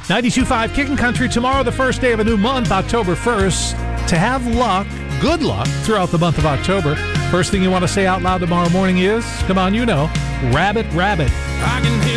92.5 Kickin' Country. Tomorrow, the first day of a new month, October 1st. To have luck, good luck, throughout the month of October. First thing you want to say out loud tomorrow morning is, come on, you know, rabbit, rabbit. I can hear